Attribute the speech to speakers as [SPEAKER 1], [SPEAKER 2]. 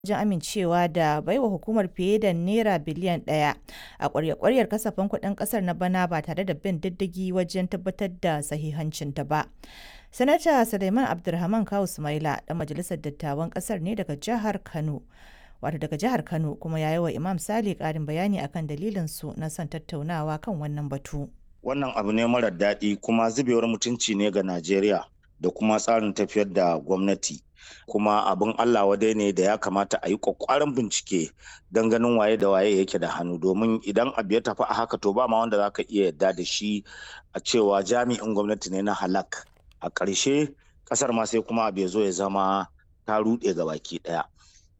[SPEAKER 1] wajen amincewa da baiwa hukumar fiye da naira biliyan 1 a ƙwarya-ƙwaryar kasafin kuɗin ƙasar na bana ba tare da bin diddigi wajen tabbatar da sahihancinta ba. Sanata Suleiman Abdulrahman Kawu Sumaila ɗan majalisar dattawan ƙasar ne daga jihar Kano. Daga jihar Kano kuma ya yi wa Imam Sale ƙarin bayani akan dalilin su na son tattaunawa kan wannan batu.
[SPEAKER 2] Wannan abu ne marar daɗi kuma zubewar mutunci ne ga Najeriya da kuma tsarin tafiyar da gwamnati. Kuma abin Allah wadai ne da ya kamata a yi ƙwaƙƙwaran bincike don ganin waye da waye yake da hannu, domin idan abu ya tafi a haka to ba ma wanda za ka iya yarda da shi a cewa jami'in gwamnati ne na halak. A ƙarshe ƙasar ma sai kuma abu ya zo ya zama ta ruɗe ga baki ɗaya.